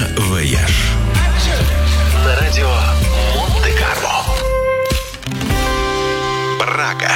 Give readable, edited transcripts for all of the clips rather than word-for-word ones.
«Киновояж». На радио Монте-Карло. Прага.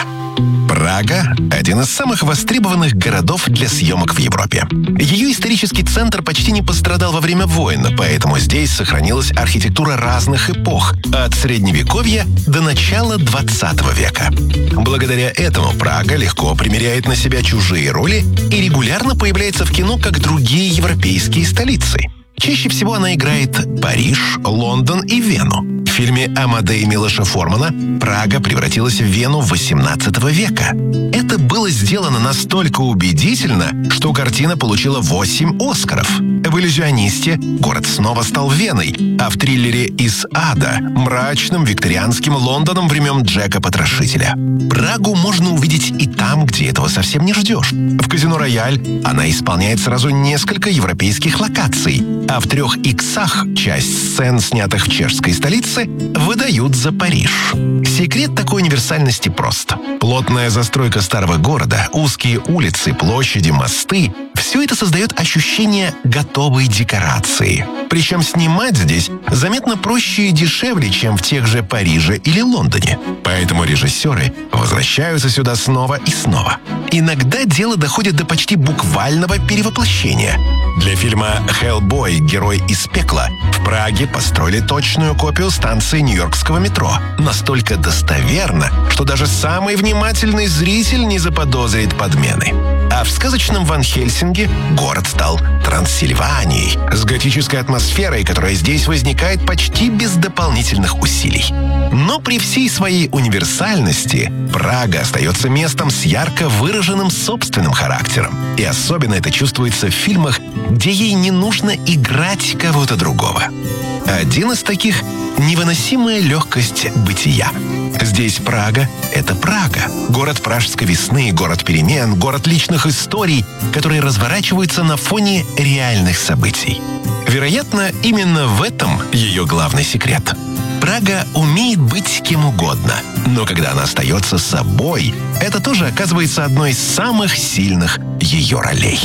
Прага – один из самых востребованных городов для съемок в Европе. Ее исторический центр почти не пострадал во время войн, поэтому здесь сохранилась архитектура разных эпох, от Средневековья до начала 20 века. Благодаря этому Прага легко примеряет на себя чужие роли и регулярно появляется в кино, как другие европейские столицы. Чаще всего она играет Париж, Лондон и Вену. В фильме «Амадей» Милоша Формана Прага превратилась в Вену XVIII века. Это было сделано настолько убедительно, что картина получила 8 «Оскаров». В «Иллюзионисте» город снова стал Веной, а в триллере «Из ада» — мрачным викторианским Лондоном времен Джека Потрошителя. Прагу можно увидеть и там, где этого совсем не ждешь. В «Казино Рояль» она исполняет сразу несколько европейских локаций, а в «3 иксах» часть сцен, снятых в чешской столице, выдают за Париж. Секрет такой универсальности прост. Плотная застройка старого города, узкие улицы, площади, мосты — все это создает ощущение готовой декорации. Причем снимать здесь заметно проще и дешевле, чем в тех же Париже или Лондоне. Поэтому режиссеры возвращаются сюда снова и снова. Иногда дело доходит до почти буквального перевоплощения. Для фильма «Хеллбой. Герой из пекла» в Праге построили точную копию станции нью-йоркского метро. Настолько достоверно, что даже самый внимательный зритель не заподозрит подмены. А в сказочном Ван Хельсинге город стал Трансильванией, с готической атмосферой, которая здесь возникает почти без дополнительных усилий. Но при всей своей универсальности Прага остается местом с ярко выраженным собственным характером. И особенно это чувствуется в фильмах, где ей не нужно играть кого-то другого. Один из таких — невыносимая легкость бытия. Здесь Прага — это Прага. Город пражской весны, город перемен, город личных историй, которые разворачиваются на фоне реальных событий. Вероятно, именно в этом ее главный секрет. Прага умеет быть кем угодно, но когда она остается собой, это тоже оказывается одной из самых сильных ее ролей.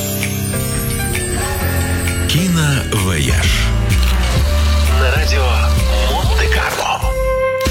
«Киновояж» на радио